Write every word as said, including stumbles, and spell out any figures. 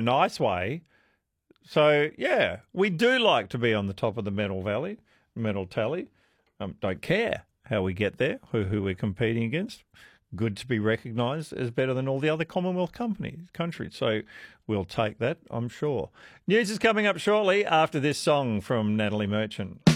a nice way. So, yeah, we do like to be on the top of the medal valley, medal tally. Um, don't care how we get there, who, who we're competing against. Good to be recognised as better than all the other Commonwealth companies, countries. So we'll take that, I'm sure. News is coming up shortly after this song from Natalie Merchant.